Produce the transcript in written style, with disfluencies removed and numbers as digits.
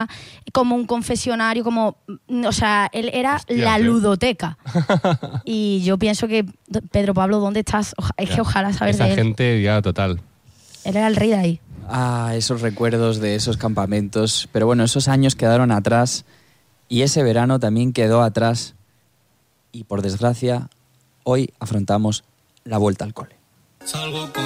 era como un confesionario, o sea, él era Hostia, la ludoteca. Y yo pienso que, Pedro Pablo, ¿dónde estás? Es que ojalá saber Esa de él. gente ya total. Él era el rey de ahí. Esos recuerdos de esos campamentos. Pero bueno, esos años quedaron atrás y ese verano también quedó atrás. Y por desgracia, hoy afrontamos la vuelta al cole.